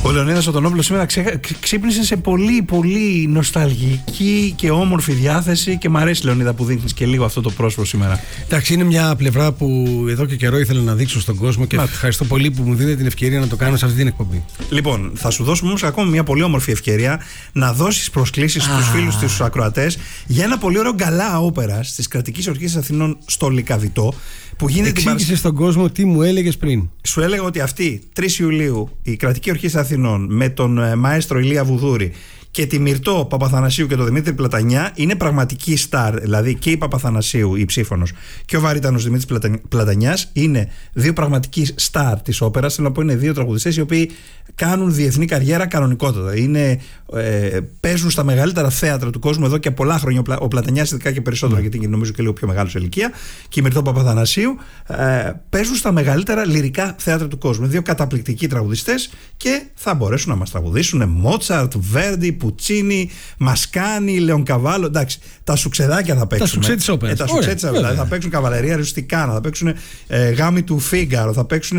Ο Λεωνίδας Οτονόπουλος σήμερα ξύπνησε σε πολύ πολύ νοσταλγική και όμορφη διάθεση και μ' αρέσει, Λεωνίδα, που δείχνεις και λίγο αυτό το πρόσωπο σήμερα. Εντάξει, είναι μια πλευρά που εδώ και καιρό ήθελα να δείξω στον κόσμο και ευχαριστώ πολύ που μου δίνετε την ευκαιρία να το κάνω σε αυτή την εκπομπή. Λοιπόν, θα σου δώσουμε όμως ακόμα μια πολύ όμορφη ευκαιρία να δώσεις προσκλήσεις στους φίλους και στους ακροατές για ένα πολύ ωραίο γκαλά όπερας της Κρατικής Ορχήστρας Αθηνών στο Λυκαβητό. Εξήγησε στον κόσμο τι μου έλεγες πριν. Σου έλεγα ότι αυτή 3 Ιουλίου η Κρατική Ορχήστρα Αθηνών με τον μαέστρο Ηλία Βουδούρη και τη Μυρτώ Παπαθανασίου και τον Δημήτρη Πλατανιά είναι πραγματική στάρ. Δηλαδή και η Παπαθανασίου, η ψήφωνος, και ο βαρύτανος Δημήτρης Πλατανιάς είναι δύο πραγματικοί στάρ της όπερας. Θέλω να πω, είναι δύο τραγουδιστές οι οποίοι κάνουν διεθνή καριέρα κανονικότατα. Παίζουν στα μεγαλύτερα θέατρα του κόσμου εδώ και πολλά χρόνια. Ο Πλατανιάς ειδικά και περισσότερο, γιατί νομίζω και λίγο πιο μεγάλο σε ηλικία, και η Μυρτώ Παπαθανασίου παίζουν στα μεγαλύτερα λυρικά θέατρα του κόσμου. Δύο καταπληκτικοί τραγουδιστές και θα μπορέσουν να μας τραγουδήσουν Μότσαρτ, Βέρντι, Πουτσίνι, Μασκάνι, Λεονκαβάλο. Εντάξει, τα σουξεδάκια θα παίξουν. Τα σουξέ της όπερας. Τα σουξέ της, δηλαδή θα παίξουν Καβαλερία Ρουστικάνα, θα παίξουν Γάμοι του Φίγκαρο, θα παίξουν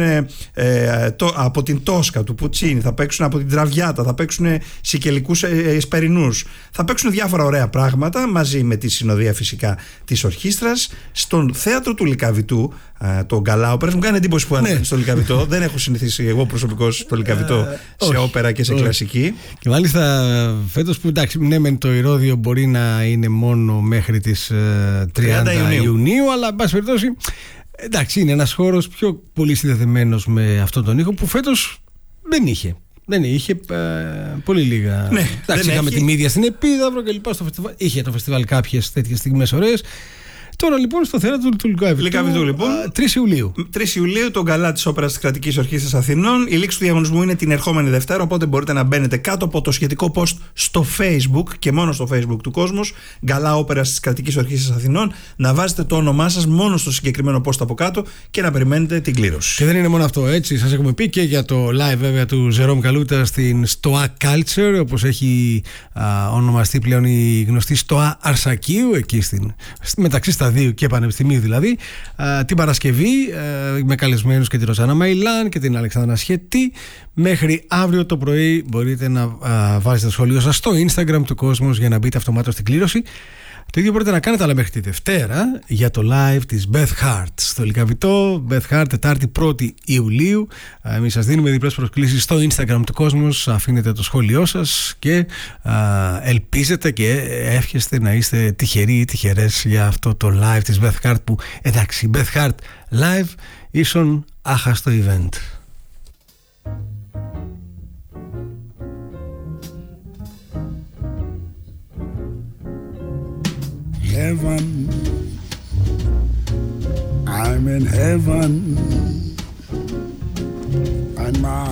από την Τόσκα του Πουτσίνι, θα παίξουν από την Τραβιάτα, θα παίξουν Σικελικούς Εσπερινούς. Θα παίξουν διάφορα ωραία πράγματα μαζί με τη συνοδεία φυσικά της ορχήστρας στον θέατρο του Λυκαβητού. Το γκαλά όπερας. Μου κάνει εντύπωση που ανέβαινε στο Λυκαβητό. Δεν έχω συνηθίσει εγώ προσωπικώς στο Λυκαβητό σε όπερα και σε κλασική. Και μάλιστα φέτος που εντάξει, ναι, μεν το Ηρώδειο μπορεί να είναι μόνο μέχρι τις 30 Ιουνίου, αλλά εν πάση περιπτώσει, εντάξει, είναι ένας χώρος πιο πολύ συνδεδεμένος με αυτόν τον ήχο που φέτος δεν είχε. Δεν είχε πολύ λίγα. Ναι, εντάξει, είχαμε τη Μύδια στην Επίδαυρο και λοιπά στο φεστιβάλ. Είχε το φεστιβάλ κάποιες τέτοιες στιγμές ωραίες. Τώρα λοιπόν στο θέατρο του Λυκαβητού, λοιπόν, 3 Ιουλίου. 3 Ιουλίου το γκαλά της όπερας της Κρατικής Ορχήστρας Αθηνών. Η λήξη του διαγωνισμού είναι την ερχόμενη Δευτέρα, οπότε μπορείτε να μπαίνετε κάτω από το σχετικό post στο Facebook και μόνο στο Facebook του Κόσμος, γκαλά όπερας της Κρατικής Ορχήστρας Αθηνών, να βάζετε το όνομά σας μόνο στο συγκεκριμένο post από κάτω και να περιμένετε την κλήρωση. Και δεν είναι μόνο αυτό, έτσι. Σας έχουμε πει και για το live βέβαια του Ζερόμ Καλούτα στην Stoa Culture, όπως έχει ονομαστεί πλέον η γνωστή Stoa Αρσακίου, εκεί μεταξύ Σταδίου και Πανεπιστημίου δηλαδή, την Παρασκευή, με καλεσμένους και τη Ροζάνα Μαϊλάν και την Αλεξάνδρα Σχετή. Μέχρι αύριο το πρωί μπορείτε να βάζετε το σχόλιο σας στο Instagram του Κόσμος για να μπείτε αυτομάτως στην κλήρωση. Το ίδιο μπορείτε να κάνετε, αλλά μέχρι τη Δευτέρα, για το live της Beth Hart στο Λυκαβητό. Beth Hart, Τετάρτη 1η Ιουλίου. Εμείς σας δίνουμε διπλές προσκλήσεις στο Instagram του Κόσμος. Αφήνετε το σχόλιο σας και ελπίζετε και εύχεστε να είστε τυχεροί ή τυχερές για αυτό το live της Beth Hart, που εντάξει, Beth Hart live ίσον άχαστο event. Heaven, I'm in heaven, and my